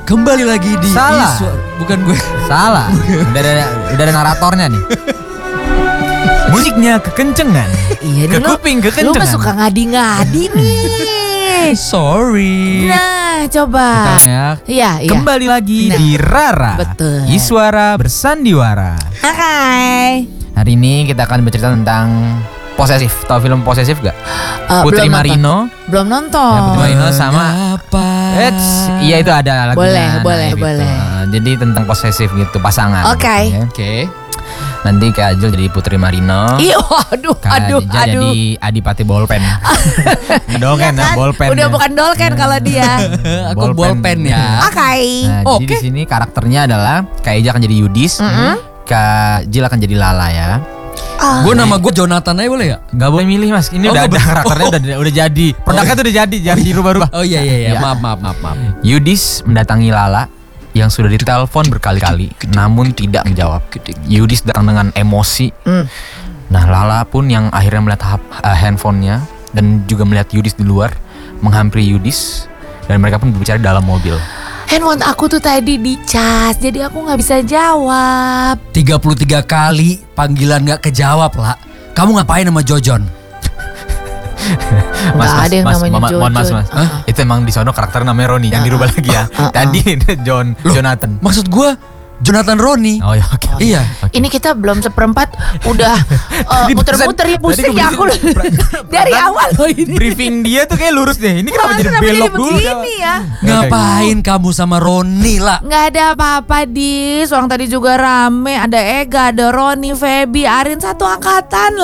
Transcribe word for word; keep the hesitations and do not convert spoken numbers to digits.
Kembali lagi di Salah. Iswa- Bukan gue. Salah. Udah ada, udah ada naratornya nih. Musiknya kekencengan. Iya Ke nih lu, kuping lu kekencengan. mah suka ngadi-ngadi nih. Sorry. Nah coba. Ya. Iya iya. Kembali lagi Nah, di Rara. betul. Iswara bersandiwara. Hai. Hari ini kita akan bercerita tentang posesif. Tahu film posesif gak? Eh, Putri belum Marino. nonton. Belum nonton. Ya, Putri Marino sama. Apa? Eits, iya itu ada lagunya. Boleh, nah, boleh, gitu. boleh. Jadi tentang posesif gitu pasangan. Oke. Gitu, ya. Oke. Nanti Kak Ajul jadi Putri Marino. Ih, aduh, Kak aduh, Ajal aduh. jadi Adipati Bolpen. Dolken Iya ya, kan? bolpen. Udah ya. bukan dolken kalau dia. Aku bolpen ya. Oke. Nah, Oke. jadi di sini karakternya adalah Kak Eja akan jadi Yudis, Kak Jil akan jadi Lala ya. Ah. Gue nama gue Jonathan aja boleh ya? Gak boleh milih mas, ini Oh, udah nggak ada boleh. karakternya udah udah jadi, produknya tuh udah jadi, jangan dirubah-rubah. Oh iya iya iya. Ya. Maaf maaf maaf maaf. Yudis mendatangi Lala yang sudah ditelepon berkali-kali, namun tidak menjawab. Yudis datang dengan emosi. Hmm. Nah Lala pun yang akhirnya melihat hap- uh, handphonenya dan juga melihat Yudis di luar, menghampiri Yudis dan mereka pun berbicara dalam mobil. Handphone aku tuh tadi dicas, jadi aku nggak bisa jawab. tiga puluh tiga kali panggilan gak kejawab lah. Kamu ngapain sama Jojon? Nggak ada yang namanya ma- mohon mas, Jojon. mas. Hah? Itu emang di sono karakter namanya Roni, yang dirubah lagi ya. Ah, ah. Tadi John, Jonathan. Maksud gue Jonathan Roni. Oh ya oke. Iya. Oke. Ini kita belum seperempat udah uh, Tadi muter-muter ya tadi pusing ya aku dari awal loh ini. Briefing dia tuh kayak lurus deh. Ini kenapa Masa jadi kenapa belok jadi dulu? begini ya? Ngapain kamu sama Roni lah? Nggak ada apa-apa Dis. Orang tadi juga rame. Ada Ega, ada Roni, Feby, Arin, satu angkatan